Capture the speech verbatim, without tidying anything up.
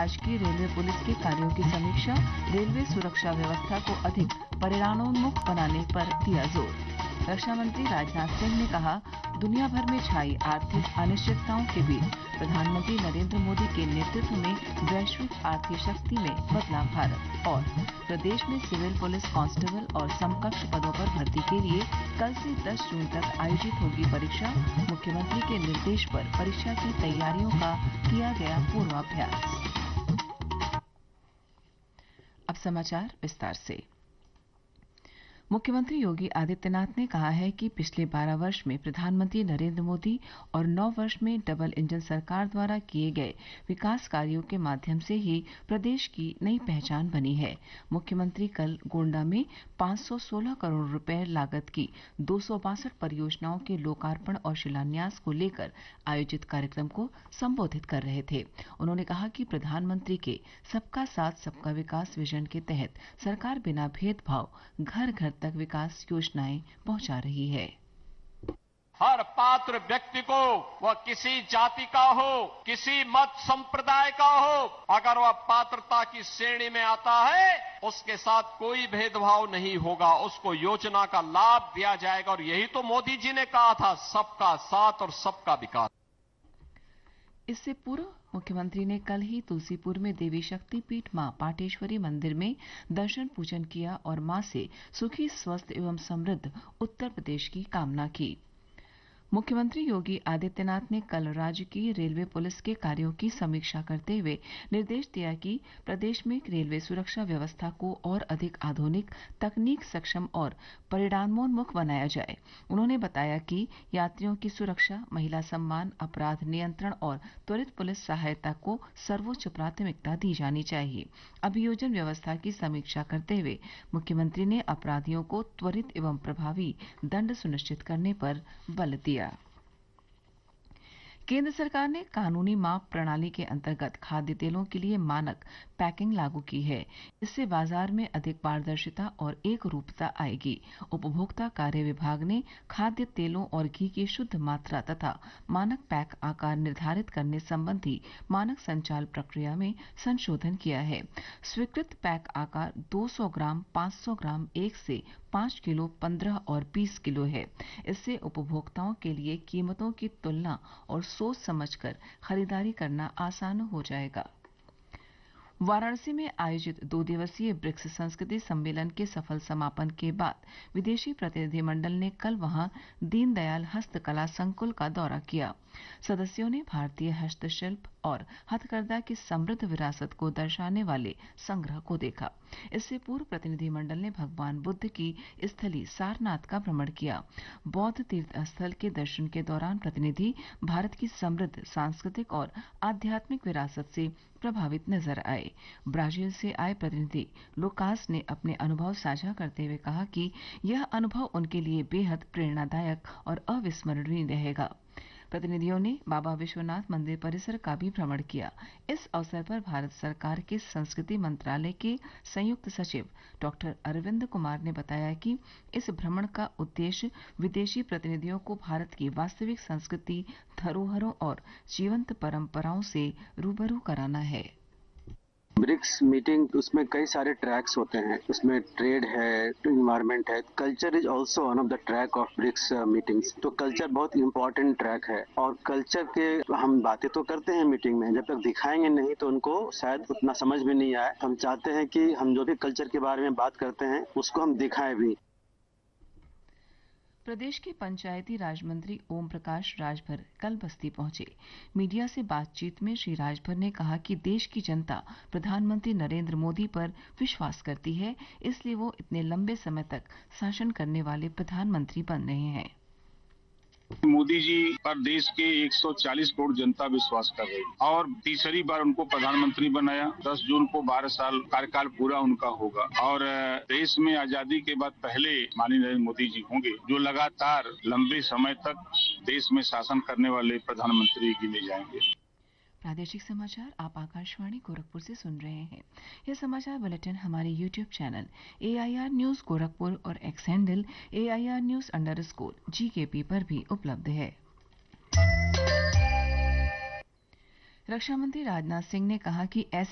राजकीय railway police के कार्यों की समीक्षा, रेलवे सुरक्षा व्यवस्था को अधिक परिणामोन्मुख बनाने पर दिया जोर। रक्षा मंत्री राजनाथ सिंह ने कहा, दुनिया भर में छाई आर्थिक अनिश्चितताओं के बीच प्रधानमंत्री नरेंद्र मोदी के नेतृत्व में वैश्विक आर्थिक शक्ति में बदला भारत। और प्रदेश में सिविल पुलिस कांस्टेबल और समकक्ष पदों पर भर्ती के लिए कल से दस जून तक आयोजित होगी परीक्षा। मुख्यमंत्री के निर्देश पर परीक्षा की तैयारियों का किया गया पूर्वाभ्यास। अब समाचार विस्तार से। मुख्यमंत्री योगी आदित्यनाथ ने कहा है कि पिछले बारह वर्ष में प्रधानमंत्री नरेंद्र मोदी और नौ वर्ष में डबल इंजन सरकार द्वारा किए गए विकास कार्यों के माध्यम से ही प्रदेश की नई पहचान बनी है। मुख्यमंत्री कल गोंडा में पांच सौ सोलह करोड़ रुपए लागत की दो सौ बासठ परियोजनाओं के लोकार्पण और शिलान्यास को लेकर आयोजित कार्यक्रम को संबोधित कर रहे थे। उन्होंने कहा कि प्रधानमंत्री के सबका साथ सबका विकास विजन के तहत सरकार बिना भेदभाव घर घर तक विकास योजनाएं पहुंचा रही है। हर पात्र व्यक्ति को, वह किसी जाति का हो, किसी मत संप्रदाय का हो, अगर वह पात्रता की श्रेणी में आता है, उसके साथ कोई भेदभाव नहीं होगा, उसको योजना का लाभ दिया जाएगा। और यही तो मोदी जी ने कहा था, सबका साथ और सबका विकास। इससे पूर्व मुख्यमंत्री ने कल ही तुलसीपुर में देवी शक्तिपीठ मां पाटेश्वरी मंदिर में दर्शन पूजन किया और मां से सुखी, स्वस्थ एवं समृद्ध उत्तर प्रदेश की कामना की। मुख्यमंत्री योगी आदित्यनाथ ने कल राजकीय रेलवे पुलिस के कार्यों की समीक्षा करते हुए निर्देश दिया कि प्रदेश में रेलवे सुरक्षा व्यवस्था को और अधिक आधुनिक, तकनीक सक्षम और परिणामोन्मुख बनाया जाए। उन्होंने बताया कि यात्रियों की सुरक्षा, महिला सम्मान, अपराध नियंत्रण और त्वरित पुलिस सहायता को सर्वोच्च प्राथमिकता दी जानी चाहिए। अभियोजन व्यवस्था की समीक्षा करते हुए मुख्यमंत्री ने अपराधियों को त्वरित एवं प्रभावी दंड सुनिश्चित करने पर बल दिया। केंद्र सरकार ने कानूनी माप प्रणाली के अंतर्गत खाद्य तेलों के लिए मानक पैकिंग लागू की है। इससे बाजार में अधिक पारदर्शिता और एक रूपता आएगी। उपभोक्ता कार्य विभाग ने खाद्य तेलों और घी की शुद्ध मात्रा तथा मानक पैक आकार निर्धारित करने संबंधी मानक संचाल प्रक्रिया में संशोधन किया है। स्वीकृत पैक आकार दो सौ ग्राम, पाँच सौ ग्राम, एक से पाँच किलो, पंद्रह और बीस किलो है। इससे उपभोक्ताओं के लिए कीमतों की तुलना और सोच समझकर खरीदारी करना आसान हो जाएगा। वाराणसी में आयोजित दो दिवसीय ब्रिक्स संस्कृति सम्मेलन के सफल समापन के बाद विदेशी प्रतिनिधिमंडल ने कल वहां दीनदयाल हस्तकला संकुल का दौरा किया। सदस्यों ने भारतीय हस्तशिल्प और हथकरघा की समृद्ध विरासत को दर्शाने वाले संग्रह को देखा। इससे पूर्व प्रतिनिधिमंडल ने भगवान बुद्ध की स्थली सारनाथ का भ्रमण किया। बौद्ध तीर्थ स्थल के दर्शन के दौरान प्रतिनिधि भारत की समृद्ध सांस्कृतिक और आध्यात्मिक विरासत से प्रभावित नजर आए। ब्राजील से आए प्रतिनिधि लुकास ने अपने अनुभव साझा करते हुए कहा कि यह अनुभव उनके लिए बेहद प्रेरणादायक और अविस्मरणीय रहेगा। प्रतिनिधियों ने बाबा विश्वनाथ मंदिर परिसर का भी भ्रमण किया। इस अवसर पर भारत सरकार के संस्कृति मंत्रालय के संयुक्त सचिव डॉक्टर अरविंद कुमार ने बताया कि इस भ्रमण का उद्देश्य विदेशी प्रतिनिधियों को भारत की वास्तविक संस्कृति, धरोहरों और जीवंत परंपराओं से रूबरू कराना है। ब्रिक्स मीटिंग, उसमें कई सारे ट्रैक्स होते हैं। उसमें ट्रेड है, इन्वायरमेंट है, culture is also one of the track of BRICS meetings. तो कल्चर बहुत इंपॉर्टेंट ट्रैक है और कल्चर के हम बातें तो करते हैं मीटिंग में, जब तक दिखाएंगे नहीं तो उनको शायद उतना समझ में नहीं आए। हम चाहते हैं कि हम जो भी कल्चर के बारे में बात करते हैं उसको हम दिखाएं भी। प्रदेश के पंचायती राज मंत्री ओम प्रकाश राजभर कल बस्ती पहुंचे। मीडिया से बातचीत में श्री राजभर ने कहा कि देश की जनता प्रधानमंत्री नरेंद्र मोदी पर विश्वास करती है, इसलिए वो इतने लंबे समय तक शासन करने वाले प्रधानमंत्री बन रहे हैं। मोदी जी पर देश के एक सौ चालीस करोड़ जनता विश्वास कर रही है और तीसरी बार उनको प्रधानमंत्री बनाया। दस जून को बारह साल कार्यकाल पूरा उनका होगा और देश में आजादी के बाद पहले माननीय नरेंद्र मोदी जी होंगे जो लगातार लंबे समय तक देश में शासन करने वाले प्रधानमंत्री गिने जाएंगे। प्रादेशिक समाचार आप आकाशवाणी गोरखपुर से सुन रहे हैं। यह समाचार बुलेटिन हमारे YouTube channel A I R news Gorakhpur और x handle A I R news under score जी के पी पर भी उपलब्ध है। रक्षा मंत्री राजनाथ सिंह ने कहा कि ऐसे